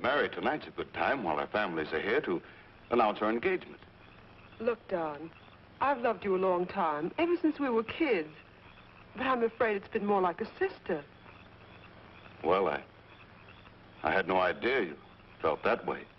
Mary, tonight's a good time while our families are here to announce our engagement. Look, Don, I've loved you a long time, ever since we were kids. But I'm afraid it's been more like a sister. Well, I had no idea you felt that way.